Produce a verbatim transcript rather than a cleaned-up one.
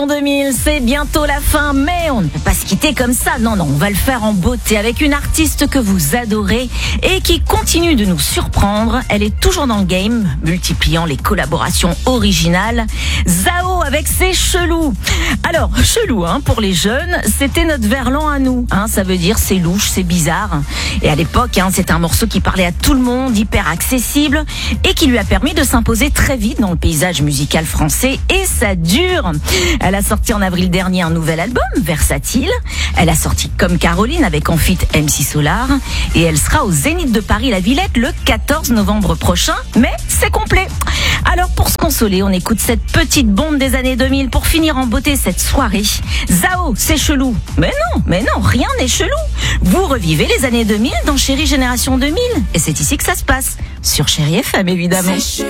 deux mille, c'est bientôt la fin, mais on ne peut pas se quitter comme ça. Non, non, on va le faire en beauté avec une artiste que vous adorez et qui continue de nous surprendre. Elle est toujours dans le game, multipliant les collaborations originales. Zao avec ses chelous. Alors, chelou, hein, pour les jeunes, c'était notre verlan à nous. Hein, ça veut dire c'est louche, c'est bizarre. Et à l'époque, hein, c'était un morceau qui parlait à tout le monde, hyper accessible et qui lui a permis de s'imposer très vite dans le paysage musical français. Et ça dure. Elle a sorti en avril dernier un nouvel album, Versatile. Elle a sorti Comme Caroline avec en feat M C Solar. Et elle sera au Zénith de Paris La Villette le quatorze novembre prochain. Mais c'est complet. Alors pour se consoler, on écoute cette petite bombe des années deux mille pour finir en beauté cette soirée. Zao, c'est chelou. Mais non, mais non, rien n'est chelou. Vous revivez les années deux mille dans Chérie Génération deux mille. Et c'est ici que ça se passe. Sur Chérie F M évidemment.